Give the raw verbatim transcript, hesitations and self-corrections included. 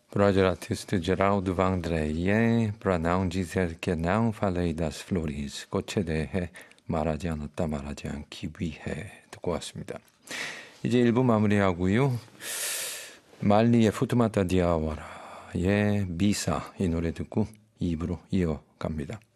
브라질 아티스트 제라우드 방드레이의 Pra não dizer que não falei das flores, 꽃에 대해 말하지 않았다 말하지 않기 위해 듣고 왔습니다. 이제 일 부 마무리하고요. 말리의 푸트마타 디아와라의 미사 이 노래 듣고 이 부로 이어갑니다.